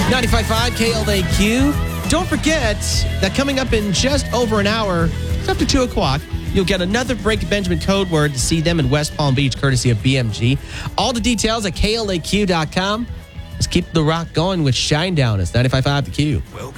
95.5 KLAQ. Don't forget that coming up in just over an hour, it's after 2 o'clock, you'll get another Break Benjamin code word to see them in West Palm Beach, courtesy of BMG. All the details at KLAQ.com. Let's keep the rock going with Shinedown. It's 95.5 The Q.